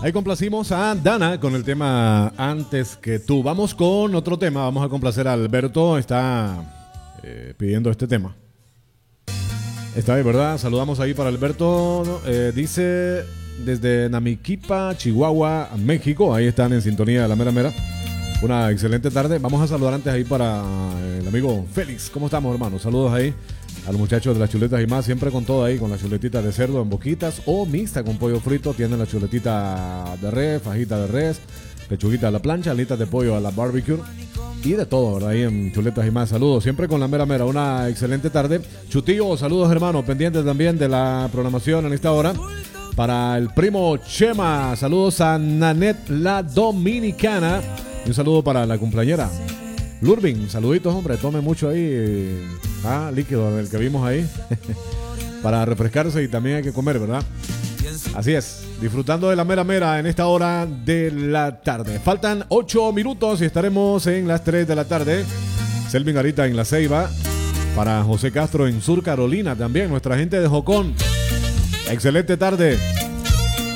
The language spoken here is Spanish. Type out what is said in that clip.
Ahí complacimos a Dana con el tema Antes que tú. Vamos con otro tema. Vamos a complacer a Alberto. Está pidiendo este tema. Está bien, ¿verdad? Saludamos ahí para Alberto. Dice desde Namiquipa, Chihuahua, México. Ahí están en sintonía de la mera mera. Una excelente tarde. Vamos a saludar antes ahí para el amigo Félix. ¿Cómo estamos, hermano? Saludos ahí a los muchachos de las chuletas y más. Siempre con todo ahí, con las chuletitas de cerdo en boquitas o mixta con pollo frito. Tienen la chuletita de res, fajita de res, pechuguita a la plancha, alitas de pollo a la barbecue. Y de todo, ¿verdad? Ahí en chuletas y más. Saludos, siempre con la mera mera. Una excelente tarde. Chutillo, saludos, hermano. Pendientes también de la programación en esta hora. Para el primo Chema, saludos a Nanet la Dominicana. Y un saludo para la cumpleañera Lurbin. Saluditos, hombre. Tome mucho ahí. Líquido, el que vimos ahí. Para refrescarse y también hay que comer, ¿verdad? Así es, disfrutando de la mera mera en esta hora de la tarde. Faltan 8 minutos y estaremos en las 3 de la tarde. Selvin Garita en La Ceiba. Para José Castro en Sur Carolina también, nuestra gente de Jocón. Excelente tarde.